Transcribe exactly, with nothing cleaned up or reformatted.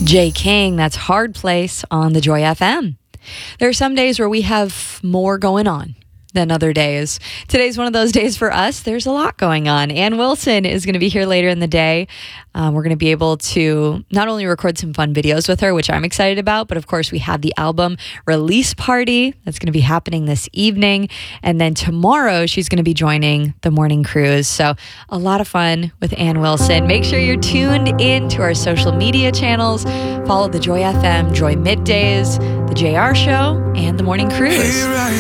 Jay King, that's Hard Place on the Joy F M. There are some days where we have more going on than other days. Today's one of those days for us. There's a lot going on. Ann Wilson is going to be here later in the day. Um, we're going to be able to not only record some fun videos with her, which I'm excited about, but of course we have the album release party that's going to be happening this evening. And then tomorrow she's going to be joining the morning cruise. So a lot of fun with Ann Wilson. Make sure you're tuned in to our social media channels. Follow the Joy F M, Joy Middays, the J R Show, and the Morning Cruise. Hey, right